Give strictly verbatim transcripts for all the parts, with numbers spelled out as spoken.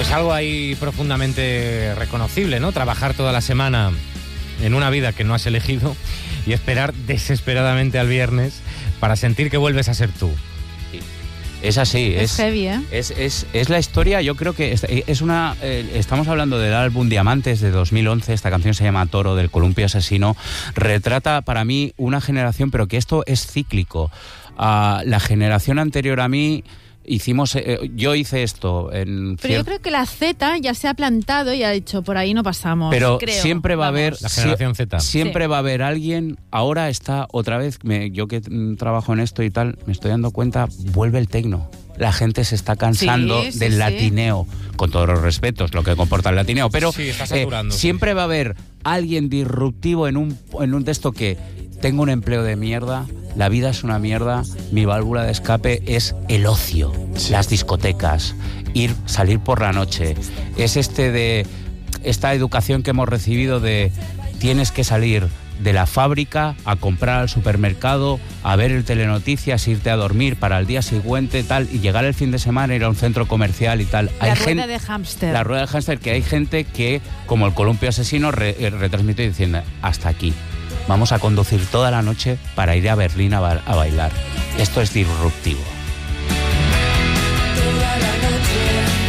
Pues algo ahí profundamente reconocible, ¿no? Trabajar toda la semana en una vida que no has elegido y esperar desesperadamente al viernes para sentir que vuelves a ser tú. Es así, es, es heavy, ¿eh? Es, es, es la historia, yo creo que es, es una... Eh, estamos hablando del álbum Diamantes de dos mil once, esta canción se llama Toro, del Columpio Asesino, retrata para mí una generación, pero que esto es cíclico. Uh, la generación anterior a mí... Hicimos, eh, yo hice esto en Pero yo creo que la Z ya se ha plantado y ha dicho, por ahí no pasamos. Pero creo. siempre va Vamos. a haber la generación Z. Siempre sí. va a haber alguien. Ahora está otra vez, me, yo que mm, trabajo en esto y tal, me estoy dando cuenta, vuelve el tecno. La gente se está cansando sí, sí, del sí. latineo, con todos los respetos, lo que comporta el latineo, pero sí, está eh, saturando, siempre sí. va a haber alguien disruptivo en un en un texto que tengo un empleo de mierda, la vida es una mierda, mi válvula de escape es el ocio, sí. Las discotecas, ir, salir por la noche. Es este de esta educación que hemos recibido de tienes que salir de la fábrica a comprar al supermercado, a ver el telenoticias, irte a dormir para el día siguiente tal y llegar el fin de semana, ir a un centro comercial y tal. La hay rueda gente, de hámster. La rueda de hámster, que hay gente que, como el Columpio Asesino, re, retransmite diciendo hasta aquí. Vamos a conducir toda la noche para ir a Berlín a, ba- a bailar. Esto es disruptivo. Toda la noche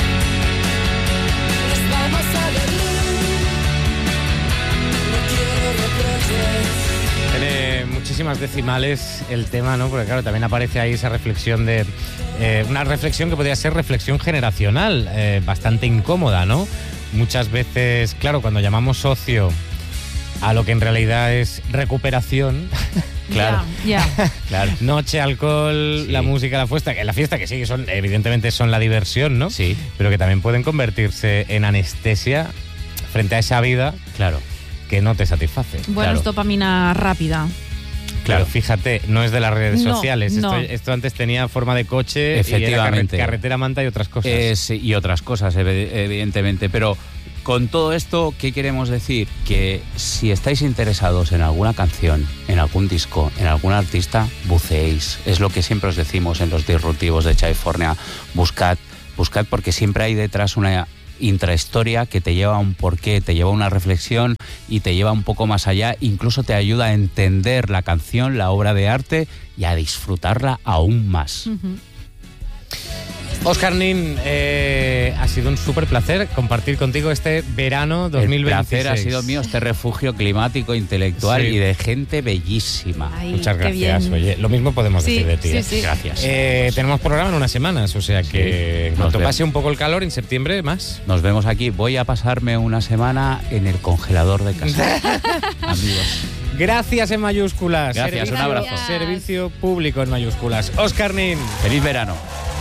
nos vamos a Berlín. No quiero reproches. Tiene muchísimas decimales el tema, ¿no? Porque claro, también aparece ahí esa reflexión de... Eh, una reflexión que podría ser reflexión generacional, eh, bastante incómoda, ¿no? Muchas veces, claro, cuando llamamos ocio a lo que en realidad es recuperación. Claro. Ya, ya. Claro. Noche, alcohol, Sí. la música, la fiesta, que la fiesta que sí, que son, evidentemente son la diversión, ¿no? Sí. Pero que también pueden convertirse en anestesia frente a esa vida Claro. que no te satisface. Bueno, Claro. es dopamina rápida. Claro, fíjate, no es de las redes No, sociales. no. Esto, esto antes tenía forma de coche, Efectivamente. y era carre- carretera, manta y otras cosas. Eh, sí, y otras cosas, ev- evidentemente. Pero con todo esto, ¿qué queremos decir? Que si estáis interesados en alguna canción, en algún disco, en algún artista, buceéis. Es lo que siempre os decimos en los disruptivos de California. Buscad, buscad porque siempre hay detrás una intrahistoria que te lleva a un porqué, te lleva a una reflexión y te lleva un poco más allá, incluso te ayuda a entender la canción, la obra de arte y a disfrutarla aún más. Uh-huh. Óscar Nin, eh, ha sido un súper placer compartir contigo este verano dos mil veintiséis. El placer ha sido mío, este refugio climático, intelectual Sí. y de gente bellísima. Ay, Muchas qué gracias. bien. Oye, lo mismo podemos Sí, decir de ti. sí, ¿eh? sí. Gracias. Eh, tenemos programa en unas semanas, o sea que Sí. cuando Nos pase un poco el calor, en septiembre más. Nos vemos aquí. Voy a pasarme una semana en el congelador de casa. Amigos. Gracias en mayúsculas. Gracias, Servicio- un abrazo. Servicio público en mayúsculas. Óscar Nin. Feliz verano.